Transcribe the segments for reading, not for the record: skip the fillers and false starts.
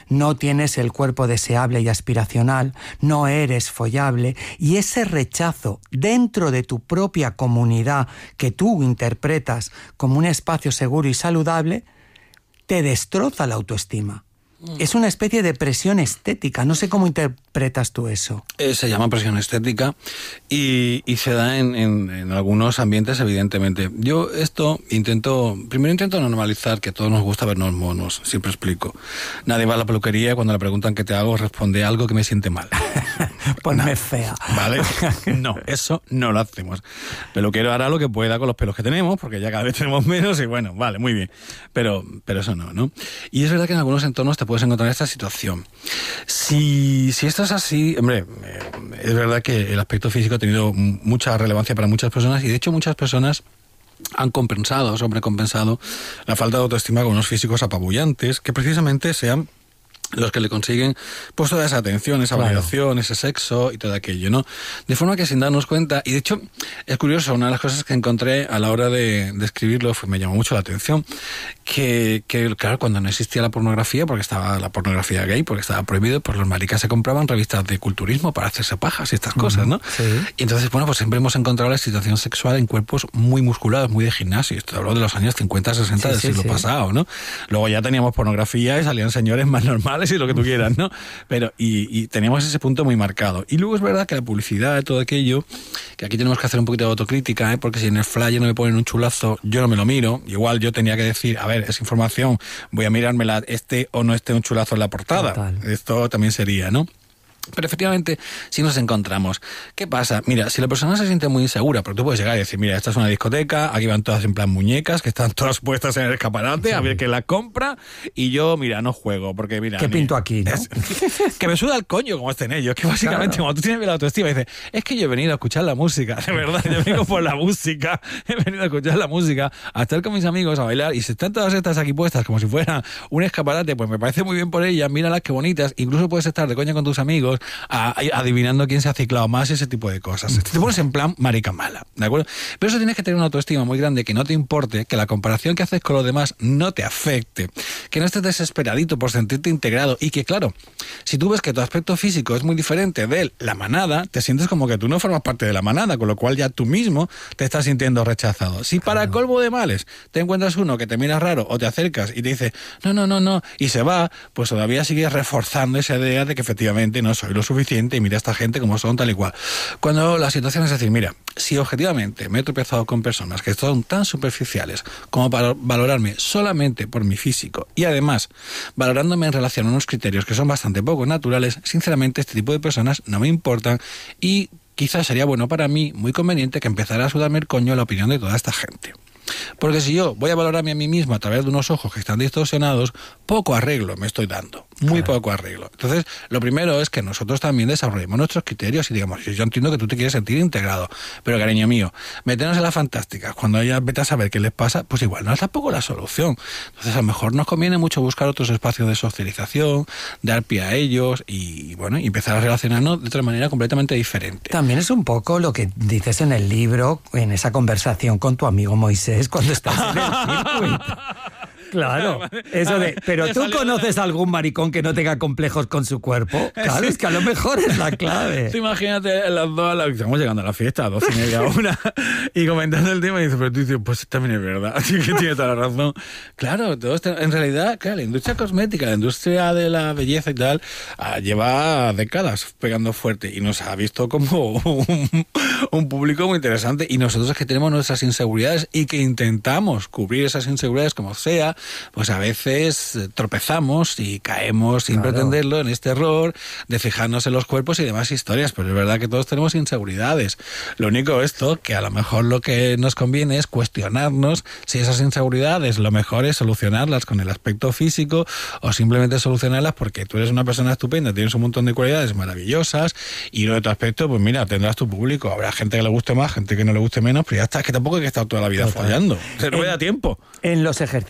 no tienes el cuerpo deseable y aspiracional, no eres follable, y ese rechazo dentro de tu propia comunidad que tú interpretas como un espacio seguro y saludable, te destroza la autoestima. Es una especie de presión estética. No sé cómo interpretas tú eso. Se llama presión estética y se da en algunos ambientes, evidentemente. Yo primero intento normalizar que a todos nos gusta vernos monos. Siempre explico. Nadie va a la peluquería y cuando le preguntan qué te hago, responde algo que me siente mal. Ponme fea. ¿Vale? No, eso no lo hacemos. El peluquero hará lo que pueda con los pelos que tenemos, porque ya cada vez tenemos menos y bueno, vale, muy bien. Pero eso no. Y es verdad que en algunos entornos te puedes encontrar esta situación. Si esto es así, hombre, es verdad que el aspecto físico ha tenido mucha relevancia para muchas personas y de hecho muchas personas han sobrecompensado la falta de autoestima con unos físicos apabullantes que precisamente sean los que le consiguen pues toda esa atención, esa validación, ese sexo y todo aquello, ¿no? De forma que sin darnos cuenta, y de hecho es curioso, una de las cosas que encontré a la hora de escribirlo me llamó mucho la atención, que claro, cuando no existía la pornografía, porque estaba la pornografía gay, porque estaba prohibido, pues los maricas se compraban revistas de culturismo para hacerse pajas y estas cosas, ¿no? Sí. Y entonces, bueno, pues siempre hemos encontrado la excitación sexual en cuerpos muy musculados, muy de gimnasio. Esto hablo de los años 50, 60 del siglo pasado, ¿no? Luego ya teníamos pornografía y salían señores más normales y lo que tú quieras, ¿no? Pero y teníamos ese punto muy marcado. Y luego es verdad que la publicidad, todo aquello, que aquí tenemos que hacer un poquito de autocrítica, porque si en el flyer no me ponen un chulazo, yo no me lo miro. Igual yo tenía que decir, a ver, esa información, voy a mirármela, o no esté un chulazo en la portada. Total. Esto también sería, ¿no? Pero efectivamente, si nos encontramos, ¿qué pasa? Mira, si la persona se siente muy insegura, porque tú puedes llegar y decir, mira, esta es una discoteca, aquí van todas en plan muñecas, que están todas puestas en el escaparate, a ver quién la compra, y yo, mira, no juego, porque mira... ¿Qué pinto aquí, no? Que me suda el coño como estén ellos, que básicamente cuando tú tienes la autoestima, dices, es que yo he venido a escuchar la música, de verdad, yo vengo por la música, he venido a escuchar la música, a estar con mis amigos, a bailar, y si están todas estas aquí puestas como si fuera un escaparate, pues me parece muy bien por ellas, míralas qué bonitas, incluso puedes estar de coña con tus amigos, adivinando quién se ha ciclado más, ese tipo de cosas. Te pones en plan marica mala, ¿de acuerdo? Pero eso tienes que tener una autoestima muy grande, que no te importe, que la comparación que haces con los demás no te afecte, que no estés desesperadito por sentirte integrado y que, claro, si tú ves que tu aspecto físico es muy diferente de la manada, te sientes como que tú no formas parte de la manada, con lo cual ya tú mismo te estás sintiendo rechazado. Si para colmo de males te encuentras uno que te mira raro o te acercas y te dice no, y se va, pues todavía sigues reforzando esa idea de que efectivamente no soy lo suficiente y mira a esta gente como son, tal y cual. Cuando la situación es decir, mira, si objetivamente me he tropezado con personas que son tan superficiales como para valorarme solamente por mi físico y además valorándome en relación a unos criterios que son bastante poco naturales, sinceramente este tipo de personas no me importan y quizás sería bueno para mí, muy conveniente, que empezara a sudarme el coño la opinión de toda esta gente. Porque si yo voy a valorarme a mí mismo a través de unos ojos que están distorsionados, poco arreglo me estoy dando, muy poco arreglo. Entonces, lo primero es que nosotros también desarrollemos nuestros criterios y digamos, yo entiendo que tú te quieres sentir integrado, pero cariño mío, meternos en las fantásticas, cuando ellas vete a saber qué les pasa, pues igual no es tampoco la solución. Entonces, a lo mejor nos conviene mucho buscar otros espacios de socialización, dar pie a ellos y, bueno, y empezar a relacionarnos de otra manera completamente diferente. También es un poco lo que dices en el libro, en esa conversación con tu amigo Moisés, cuando estás en el circuito. Claro, eso de, pero tú conoces a algún maricón que no tenga complejos con su cuerpo. Claro, es que a lo mejor es la clave. Tú imagínate las dos, estamos llegando a la fiesta, a 12:30, 1, y comentando el tema y dices, pero tú dices, pues también es verdad, así que tiene toda la razón. Claro, todo esto, en realidad, claro, la industria cosmética, la industria de la belleza y tal, lleva décadas pegando fuerte y nos ha visto como un público muy interesante y nosotros es que tenemos nuestras inseguridades y que intentamos cubrir esas inseguridades como sea, pues a veces tropezamos y caemos sin pretenderlo en este error de fijarnos en los cuerpos y demás historias, pero es verdad que todos tenemos inseguridades. Lo único esto, que a lo mejor lo que nos conviene es cuestionarnos si esas inseguridades lo mejor es solucionarlas con el aspecto físico o simplemente solucionarlas porque tú eres una persona estupenda, tienes un montón de cualidades maravillosas y lo de tu aspecto, pues mira, tendrás tu público, habrá gente que le guste más, gente que no le guste menos, pero ya está, es que tampoco hay que estar toda la vida follando, se no me da tiempo. En los ejercicios que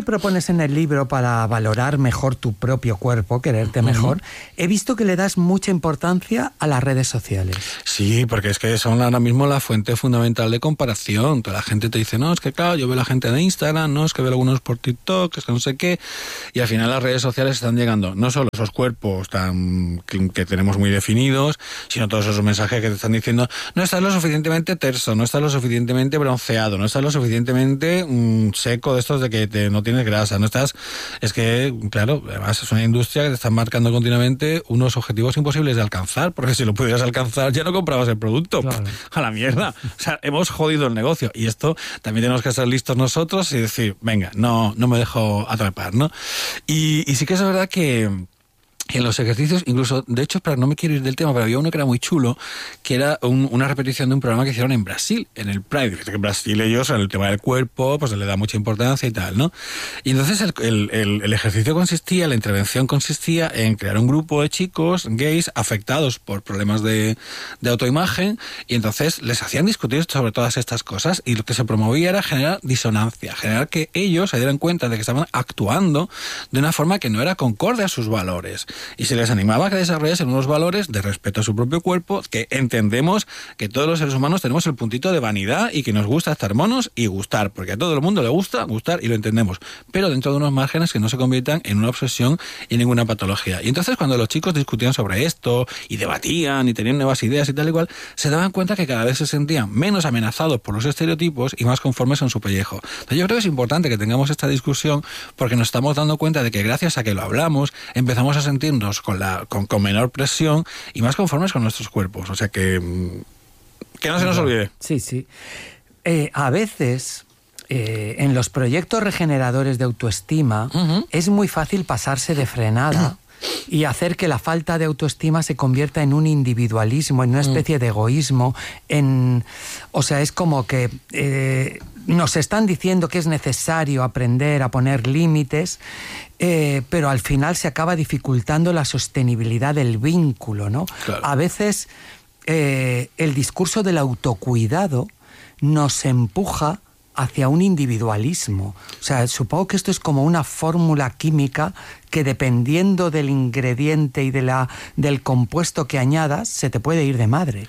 propones en el libro para valorar mejor tu propio cuerpo, quererte mejor, he visto que le das mucha importancia a las redes sociales. Sí, porque es que son ahora mismo la fuente fundamental de comparación. Toda la gente te dice, no, es que claro, yo veo la gente de Instagram, no, es que veo algunos por TikTok, es que no sé qué, y al final las redes sociales están llegando no solo esos cuerpos que tenemos muy definidos, sino todos esos mensajes que te están diciendo, no estás lo suficientemente terso, no estás lo suficientemente bronceado, no estás lo suficientemente seco de estos de que no tienes grasa, no estás... Es que, claro, además es una industria que te está marcando continuamente unos objetivos imposibles de alcanzar, porque si lo pudieras alcanzar ya no comprabas el producto. Claro. A la mierda. O sea, hemos jodido el negocio. Y esto también tenemos que ser listos nosotros y decir, venga, no me dejo atrapar, ¿no? Y sí que es verdad que en los ejercicios, incluso, de hecho, no me quiero ir del tema, pero había uno que era muy chulo, que era una repetición de un programa que hicieron en Brasil, en el Pride. Fíjate que en Brasil ellos, en el tema del cuerpo, pues le da mucha importancia y tal, ¿no? Y entonces el ejercicio consistía, la intervención consistía en crear un grupo de chicos gays afectados por problemas de autoimagen, y entonces les hacían discutir sobre todas estas cosas, y lo que se promovía era generar disonancia, generar que ellos se dieran cuenta de que estaban actuando de una forma que no era concorde a sus valores. Y se les animaba a que desarrollasen unos valores de respeto a su propio cuerpo, que entendemos que todos los seres humanos tenemos el puntito de vanidad y que nos gusta estar monos y gustar, porque a todo el mundo le gusta gustar y lo entendemos, pero dentro de unos márgenes que no se conviertan en una obsesión y ninguna patología. Y entonces cuando los chicos discutían sobre esto y debatían y tenían nuevas ideas y tal y cual, se daban cuenta que cada vez se sentían menos amenazados por los estereotipos y más conformes en su pellejo. Entonces yo creo que es importante que tengamos esta discusión, porque nos estamos dando cuenta de que gracias a que lo hablamos empezamos a sentirnos con menor presión y más conformes con nuestros cuerpos. O sea que no se nos olvide. Sí. A veces, en los proyectos regeneradores de autoestima, es muy fácil pasarse de frenada y hacer que la falta de autoestima se convierta en un individualismo, en una especie de egoísmo. O sea, es como que nos están diciendo que es necesario aprender a poner límites, pero al final se acaba dificultando la sostenibilidad del vínculo, ¿no? Claro. A veces el discurso del autocuidado nos empuja hacia un individualismo. O sea, supongo que esto es como una fórmula química que, dependiendo del ingrediente y del compuesto que añadas, se te puede ir de madre.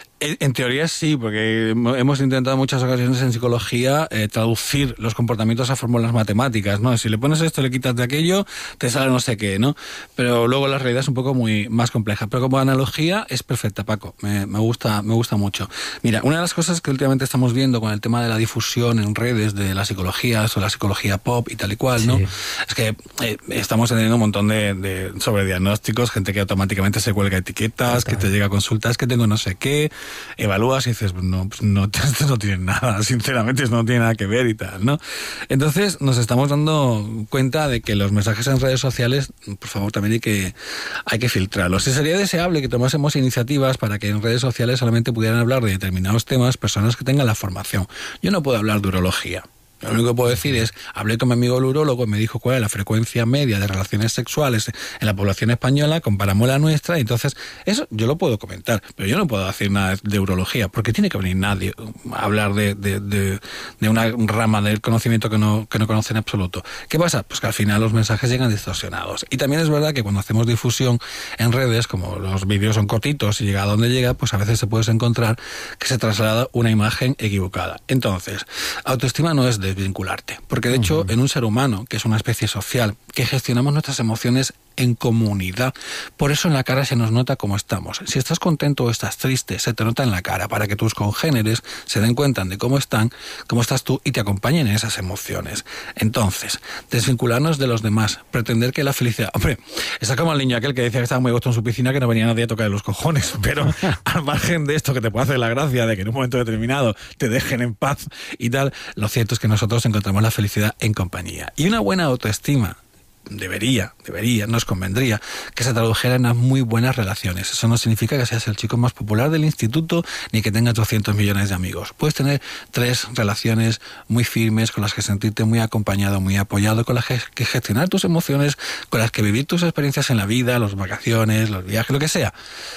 En teoría sí, porque hemos intentado en muchas ocasiones en psicología traducir los comportamientos a fórmulas matemáticas, ¿no? Si le pones esto, le quitas de aquello, te sale no sé qué, ¿no? Pero luego la realidad es un poco muy más compleja. Pero como analogía es perfecta, Paco. Me gusta mucho. Mira, una de las cosas que últimamente estamos viendo con el tema de la difusión en redes de la psicología, o la psicología pop y tal y cual, ¿no? Sí. Es que estamos teniendo un montón de sobrediagnósticos, gente que automáticamente se cuelga etiquetas, que te llega a consultas, que tengo no sé qué, evalúas y dices, esto no tiene nada, sinceramente, esto no tiene nada que ver y tal, ¿no? Entonces nos estamos dando cuenta de que los mensajes en redes sociales, por favor, también hay que filtrarlos. Y sería deseable que tomásemos iniciativas para que en redes sociales solamente pudieran hablar de determinados temas personas que tengan la formación. Yo no puedo hablar de urología. Lo único que puedo decir es, hablé con mi amigo el urólogo y me dijo cuál es la frecuencia media de relaciones sexuales en la población española, comparamos la nuestra, y entonces eso yo lo puedo comentar, pero yo no puedo decir nada de urología, porque tiene que venir nadie a hablar de una rama del conocimiento que no conoce en absoluto. ¿Qué pasa? Pues que al final los mensajes llegan distorsionados. Y también es verdad que cuando hacemos difusión en redes, como los vídeos son cortitos y llega a donde llega, pues a veces se puedes encontrar que se traslada una imagen equivocada. Entonces, autoestima no es desvincularte, porque de hecho en un ser humano, que es una especie social, que gestionamos nuestras emociones en comunidad, por eso en la cara se nos nota cómo estamos. Si estás contento o estás triste, se te nota en la cara, para que tus congéneres se den cuenta de cómo estás tú y te acompañen en esas emociones. Entonces, desvincularnos de los demás, pretender que la felicidad... Hombre, está como el niño aquel que decía que estaba muy a gusto en su piscina, que no venía nadie a tocarle los cojones, pero al margen de esto, que te puede hacer la gracia de que en un momento determinado te dejen en paz y tal, lo cierto es que nosotros encontramos la felicidad en compañía. Y una buena autoestima debería, nos convendría que se tradujera en unas muy buenas relaciones. Eso no significa que seas el chico más popular del instituto ni que tengas 200 millones de amigos. Puedes tener 3 relaciones muy firmes, con las que sentirte muy acompañado, muy apoyado, con las que gestionar tus emociones, con las que vivir tus experiencias en la vida, las vacaciones, los viajes, lo que sea.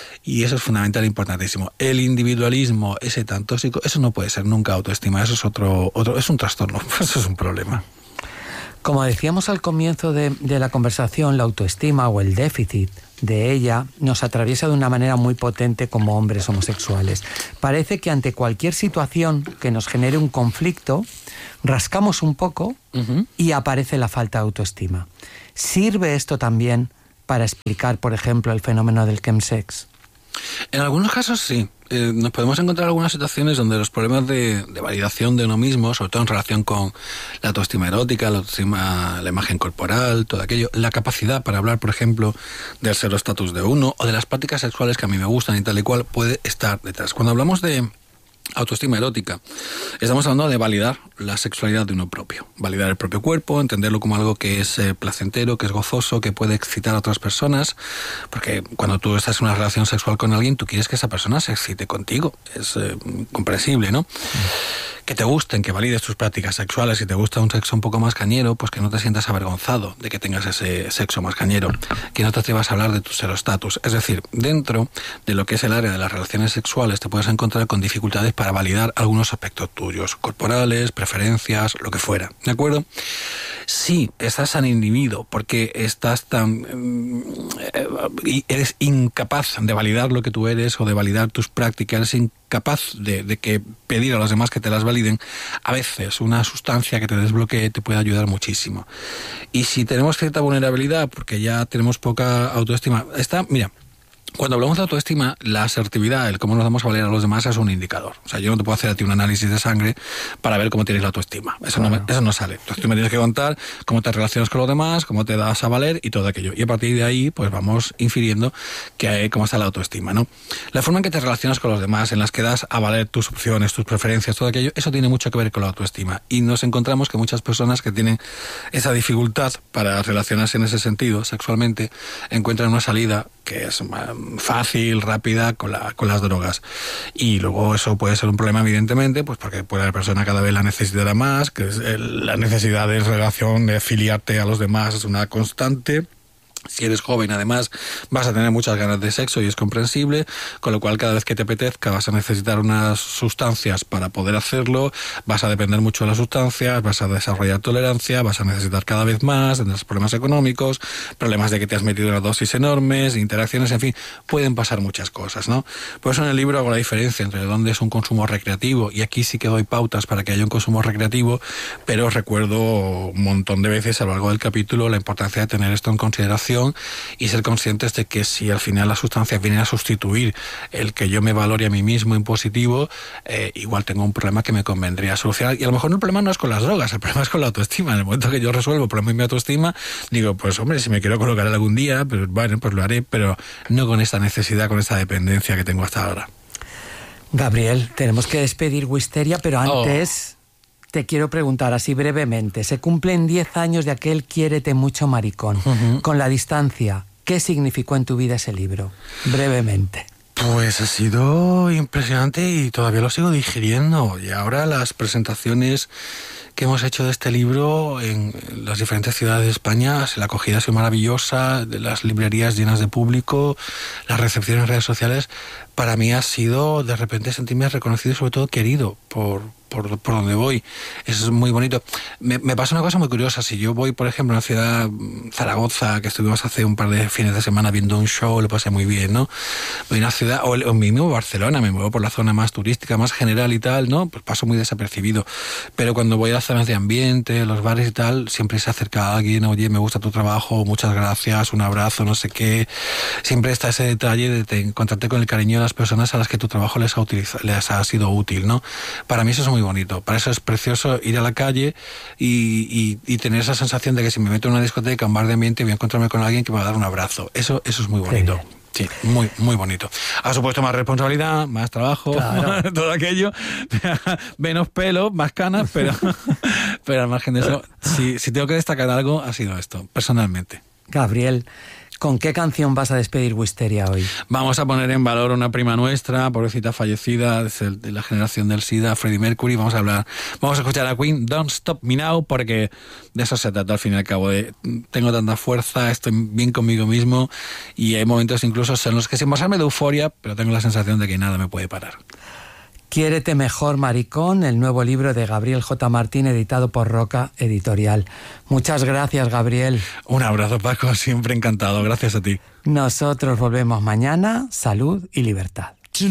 Y eso es fundamental e importantísimo. El individualismo, ese tan tóxico, eso no puede ser nunca autoestima. Eso es otro es un trastorno, eso es un problema. Como decíamos al comienzo de la conversación, la autoestima o el déficit de ella nos atraviesa de una manera muy potente como hombres homosexuales. Parece que ante cualquier situación que nos genere un conflicto, rascamos un poco y aparece la falta de autoestima. ¿Sirve esto también para explicar, por ejemplo, el fenómeno del chemsex? En algunos casos sí. Nos podemos encontrar algunas situaciones donde los problemas de validación de uno mismo, sobre todo en relación con la autoestima erótica, la autoestima, la imagen corporal, todo aquello, la capacidad para hablar, por ejemplo, del estatus de uno o de las prácticas sexuales que a mí me gustan y tal y cual, puede estar detrás. Cuando hablamos de autoestima erótica, estamos hablando de validar la sexualidad de uno propio, validar el propio cuerpo, entenderlo como algo que es placentero, que es gozoso, que puede excitar a otras personas, porque cuando tú estás en una relación sexual con alguien, tú quieres que esa persona se excite contigo, es comprensible, ¿no? Que te gusten, que valides tus prácticas sexuales. Si te gusta un sexo un poco más cañero, pues que no te sientas avergonzado de que tengas ese sexo más cañero, que no te atrevas a hablar de tu estatus. Es decir, dentro de lo que es el área de las relaciones sexuales te puedes encontrar con dificultades para validar algunos aspectos tuyos, corporales, preferencias, lo que fuera, ¿de acuerdo? Sí, estás tan inhibido porque estás eres incapaz de validar lo que tú eres o de validar tus prácticas, eres incapaz de que pedir a los demás que te las validen. A veces una sustancia que te desbloquee te puede ayudar muchísimo. Y si tenemos cierta vulnerabilidad, porque ya tenemos poca autoestima, mira, cuando hablamos de autoestima, la asertividad, el cómo nos damos a valer a los demás es un indicador. O sea, yo no te puedo hacer a ti un análisis de sangre para ver cómo tienes la autoestima. Eso, claro, eso no sale. Entonces tú me tienes que contar cómo te relacionas con los demás, cómo te das a valer y todo aquello. Y a partir de ahí, pues vamos infiriendo cómo está la autoestima, ¿no? La forma en que te relacionas con los demás, en las que das a valer tus opciones, tus preferencias, todo aquello, eso tiene mucho que ver con la autoestima. Y nos encontramos que muchas personas que tienen esa dificultad para relacionarse en ese sentido, sexualmente, encuentran una salida que es fácil, rápida, con las drogas. Y luego eso puede ser un problema, evidentemente, pues porque puede la persona cada vez la necesitará más, que es la necesidad de relación, de afiliarte a los demás es una constante. Si eres joven, además, vas a tener muchas ganas de sexo y es comprensible, con lo cual cada vez que te apetezca vas a necesitar unas sustancias para poder hacerlo, vas a depender mucho de las sustancias, vas a desarrollar tolerancia, vas a necesitar cada vez más, tendrás problemas económicos, problemas de que te has metido en dosis enormes, interacciones, en fin, pueden pasar muchas cosas, ¿no? Por eso en el libro hago la diferencia entre dónde es un consumo recreativo, y aquí sí que doy pautas para que haya un consumo recreativo, pero recuerdo un montón de veces a lo largo del capítulo la importancia de tener esto en consideración y ser conscientes de que si al final las sustancias vienen a sustituir el que yo me valore a mí mismo en positivo, igual tengo un problema que me convendría solucionar. Y a lo mejor el problema no es con las drogas, el problema es con la autoestima. En el momento que yo resuelvo el problema de mi autoestima, digo, pues hombre, si me quiero colocar algún día, pues bueno, pues lo haré, pero no con esta necesidad, con esta dependencia que tengo hasta ahora. Gabriel, tenemos que despedir Wisteria, pero antes... Te quiero preguntar así brevemente, se cumplen 10 años de aquel Quiérete mucho, maricón. Con la distancia, ¿qué significó en tu vida ese libro? Brevemente. Pues ha sido impresionante y todavía lo sigo digiriendo. Y ahora las presentaciones que hemos hecho de este libro en las diferentes ciudades de España, la acogida ha sido maravillosa, de las librerías llenas de público, las recepciones en redes sociales, para mí ha sido de repente sentirme reconocido y sobre todo querido por donde voy. Es muy bonito. Me pasa una cosa muy curiosa. Si yo voy, por ejemplo, a una ciudad, Zaragoza, que estuvimos hace un par de fines de semana viendo un show, lo pasé muy bien, ¿no? Voy a una ciudad, o mismo Barcelona, me muevo por la zona más turística, más general y tal, ¿no? Pues paso muy desapercibido. Pero cuando voy a las zonas de ambiente, los bares y tal, siempre se acerca a alguien, oye, me gusta tu trabajo, muchas gracias, un abrazo, no sé qué. Siempre está ese detalle de encontrarte con el cariño de las personas a las que tu trabajo les ha sido útil, ¿no? Para mí eso es muy bonito. Para eso es precioso ir a la calle y tener esa sensación de que si me meto en una discoteca, un bar de ambiente, voy a encontrarme con alguien que me va a dar un abrazo. Eso es muy bonito. Sí, muy, muy bonito. Ha supuesto más responsabilidad, más trabajo, claro, todo aquello, menos pelo, más canas, pero al margen de eso, si tengo que destacar algo, ha sido esto, personalmente. Gabriel, ¿con qué canción vas a despedir Wisteria hoy? Vamos a poner en valor una prima nuestra, pobrecita fallecida, de la generación del SIDA, Freddie Mercury. Vamos a escuchar a Queen, Don't Stop Me Now, porque de eso se trata al fin y al cabo. Tengo tanta fuerza, estoy bien conmigo mismo y hay momentos incluso en los que sin pasarme de euforia, pero tengo la sensación de que nada me puede parar. Quiérete mejor, maricón, el nuevo libro de Gabriel J. Martín, editado por Roca Editorial. Muchas gracias, Gabriel. Un abrazo, Paco, siempre encantado. Gracias a ti. Nosotros volvemos mañana. Salud y libertad.